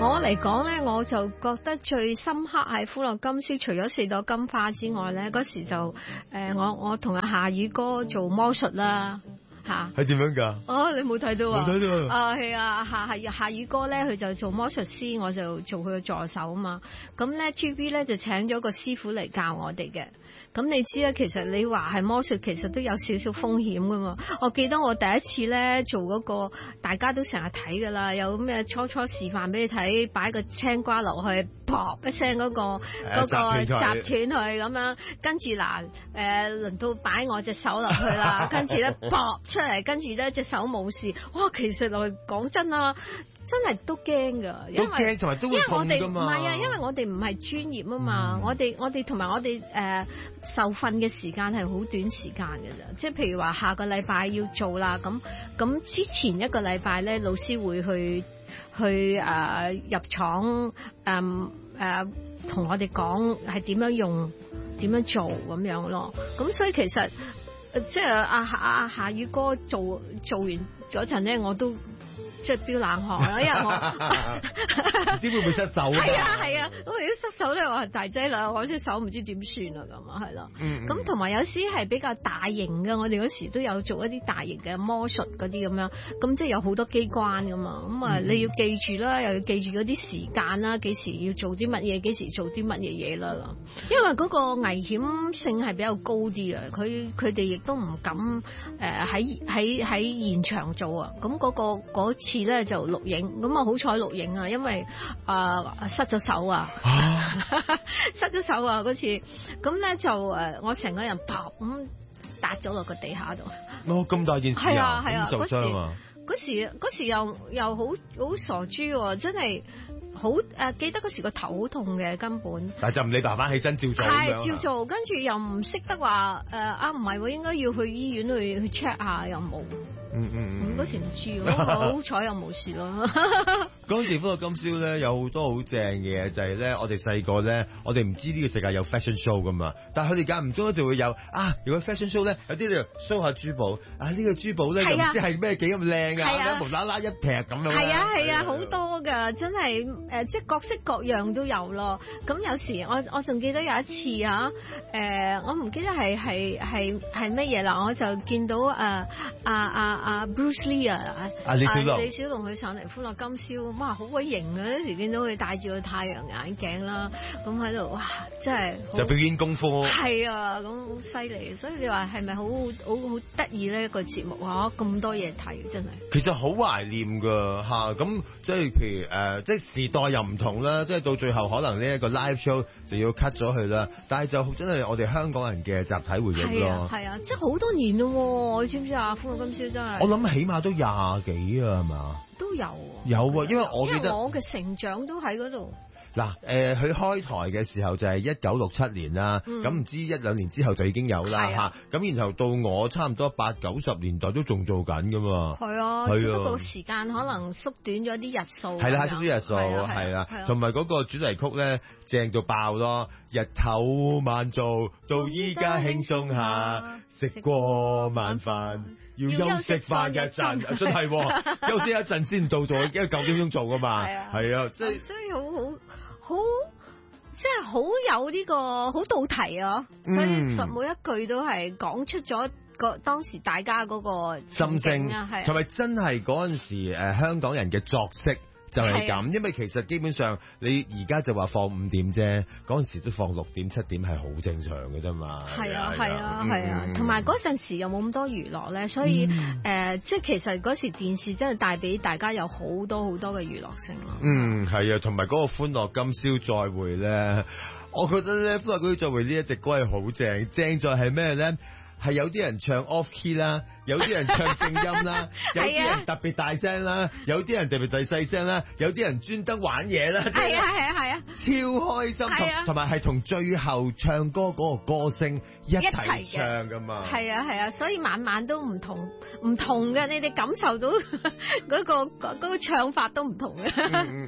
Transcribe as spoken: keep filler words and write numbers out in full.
我嚟講咧，我就覺得最深刻係《歡樂今宵》，除咗四朵金花之外咧，嗰時就誒、呃、我我同阿夏雨哥做魔術啦。吓， 係點樣㗎？ 哦，你冇睇到啊？ 冇睇到啊，係啊，夏夏夏雨哥咧，佢就做魔術師，我就做佢嘅助手啊嘛。咁咧 T V B 咧就請咗個師傅嚟教我哋嘅。咁你知啦，其實你話係魔術，其實都有少少風險噶嘛。我記得我第一次咧做嗰個，大家都成日睇噶啦，有咩初初示範俾你睇，擺個青瓜落去，噗一聲嗰個嗰個夾斷佢咁樣，跟住嗱誒輪到擺我隻手落去啦，跟住咧噗出嚟，跟住咧隻手冇事。哇，其實我講真啊，真係都驚噶，因為驚同埋都會痛㗎嘛。 唔係啊，因為我哋唔係專業啊嘛，嗯、我哋我哋同埋我哋誒、呃、受訓嘅時間係好短時間嘅咋，即係譬如話下個禮拜要做啦，咁咁之前一個禮拜咧，老師會去去誒、呃、入廠誒誒同我哋講係點樣用點樣做咁樣咯，咁所以其實即係阿阿夏雨哥做做完嗰陣咧，我都。即係飆冷汗啦，因為我唔知會唔會失手啊？係啊係啊，咁如果失手咧，我係大劑啦，我隻手唔知點算啦咁啊，係咯。咁同埋有時係比較大型嘅，我哋嗰時都有做一啲大型嘅魔術嗰啲咁樣，咁即係有好多機關噶嘛，咁啊你要記住啦，又要記住嗰啲時間啦，幾時要做啲乜嘢，幾時做啲乜嘢嘢啦咁。因為嗰個危險性係比較高啲啊，佢佢哋亦都唔敢誒喺喺喺現場做啊，咁嗰個嗰次。次咧就錄影，咁啊好彩錄影啊，因為啊、呃、失咗手啊，失咗手啊嗰次，咁咧就誒我成個人啪咁搭咗落個地下度。 哦，咁大件事啊， 係啊， 受傷啊！ 嗰時嗰時又又好好傻豬喎，真係好誒！記得嗰時個頭好痛嘅根本， 但係就唔理爸爸起身照做， 係照做，跟住又唔識得話誒啊唔係喎，應該要去醫院去去 check 下又冇。 嗯嗯嗯， 嗰時唔知喎，好彩又冇事咯。 嗰陣時歡樂今宵咧有好多好正嘅嘢，就係咧我哋細個咧，我哋唔知呢個世界有 fashion show 噶嘛，但係佢哋間唔中咧就會有啊，如果 fashion show 咧有啲就 show 下珠寶，啊呢個珠寶咧又唔知係咩幾咁靚啊，無啦啦一劈咁樣。係啊係啊，好多㗎，真係誒，即係各式各樣都有咯。咁有時我我仲記得有一次啊，誒我唔記得係係係係乜嘢啦，我就見到誒啊啊啊 Bruce Lee 啊，啊李小龍李小龍佢上嚟歡樂今宵，哇好鬼型啊！嗰時見到佢戴住個太陽眼鏡啦，咁喺度哇真係就表演功夫。 係啊，咁好犀利，所以你話係咪好好好得意呢一個節目啊？咁多嘢睇真係。其實好懷念㗎嚇，咁即係譬如誒、呃，即係時代又唔同啦，即係到最後可能呢一個 live show 就要 cut 咗佢啦，但係就真係我哋香港人嘅集體回憶咯。係啊，即係好多年咯，你知唔知啊？歡樂今宵真係。我諗起碼都廿幾啊，係嘛？都有、啊。有啊，因為我記得因為我嘅成長都喺嗰度。嗱，誒、呃，佢開台嘅時候就係一九六七年啦，咁、嗯、唔知一兩年之後就已經有啦嚇，咁、啊、然後到我差唔多八九十年代都仲做緊噶嘛，係啊，只不過時間可能縮短咗啲日數，係啦，縮啲日數，係啦，同埋嗰個主題曲咧正到爆咯，日頭晚做到依家輕鬆下，食過晚飯要休息翻一陣，真係休息一陣先做做，因為九點鐘做噶嘛，係啊，即係所以好好。好，即係好有呢、這個好到題啊！嗯、所以實每一句都係講出咗個當時大家嗰個心聲啊，係同埋真係嗰陣時誒、呃、香港人嘅作息就係咁，因為其實基本上你而家就話放五點啫，嗰陣時都放六點七點係好正常嘅啫嘛。係啊係啊係啊，同埋嗰陣時又冇咁多娛樂咧，所以誒、嗯呃、即係其實嗰時電視真係帶俾大家有好多好多嘅娛樂性咯。嗯，係啊，同埋嗰個歡樂今宵再會咧，我覺得咧歡樂今宵再會呢一隻歌係好正，正在係咩咧？係有啲人唱 off key 啦，有啲人唱正音啦，有啲人特別大聲啦，有啲人特別細細聲啦，有啲人專登玩嘢啦，係啊係啊係啊，超開心，同埋係同最後唱歌嗰個歌聲一齊唱噶嘛，係啊係啊，所以晚晚都唔同唔同嘅，你哋感受到嗰個嗰個唱法都唔同嘅。嗯